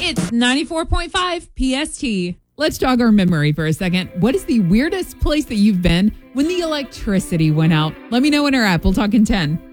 It's 94.5 PST. Let's jog our memory for a second. What is the weirdest place that you've been when the electricity went out? Let me know in our app. We'll talk in 10.